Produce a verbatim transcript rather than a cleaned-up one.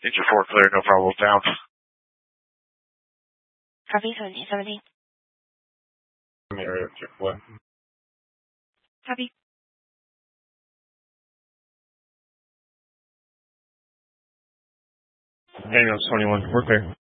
Engine four clear, no problem, down. Copy, seventeen seventeen. Area check what? Copy. Daniels twenty-one, we're clear.